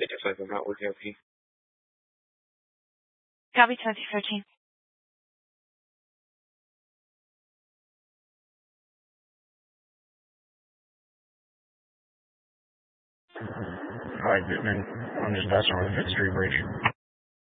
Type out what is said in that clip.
It just says I'm not working okay. Copy 2013. Hi, Goodman. I'm just messing with the Fifth Street Bridge.